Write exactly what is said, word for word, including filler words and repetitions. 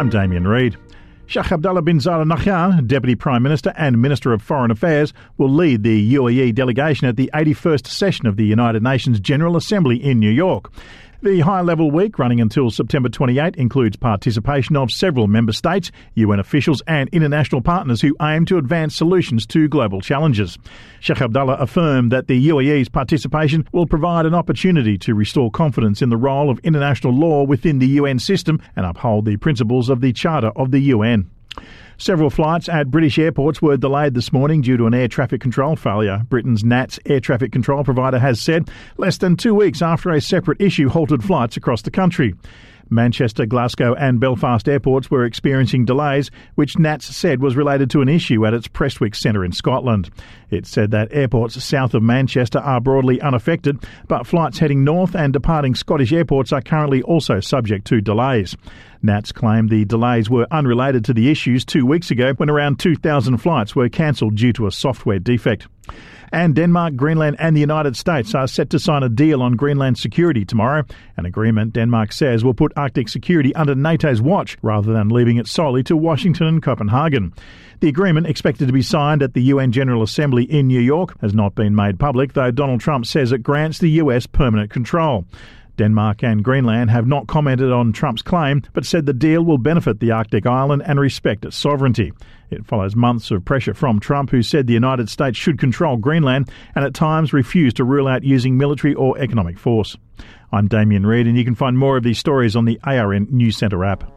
I'm Damien Reid. Sheikh Abdullah bin Zayed Al Nahyan, Deputy Prime Minister and Minister of Foreign Affairs, will lead the U A E delegation at the eighty-first session of the United Nations General Assembly in New York. The high-level week, running until September twenty-eighth, includes participation of several member states, U N officials and international partners who aim to advance solutions to global challenges. Sheikh Abdullah affirmed that the U A E's participation will provide an opportunity to restore confidence in the role of international law within the U N system and uphold the principles of the Charter of the U N. Several flights at British airports were delayed this morning due to an air traffic control failure. Britain's N A T S air traffic control provider has said less than two weeks after a separate issue halted flights across the country. Manchester, Glasgow and Belfast airports were experiencing delays, which N A T S said was related to an issue at its Prestwick Centre in Scotland. It said that airports south of Manchester are broadly unaffected, but flights heading north and departing Scottish airports are currently also subject to delays. N A T S claimed the delays were unrelated to the issues two weeks ago when around two thousand flights were cancelled due to a software defect. And Denmark, Greenland and the United States are set to sign a deal on Greenland security tomorrow, an agreement Denmark says will put Arctic security under NATO's watch rather than leaving it solely to Washington and Copenhagen. The agreement, expected to be signed at the U N General Assembly in New York, has not been made public, though Donald Trump says it grants the U S permanent control. Denmark and Greenland have not commented on Trump's claim, but said the deal will benefit the Arctic island and respect its sovereignty. It follows months of pressure from Trump, who said the United States should control Greenland and at times refused to rule out using military or economic force. I'm Damien Reid, and you can find more of these stories on the A R N News Centre app.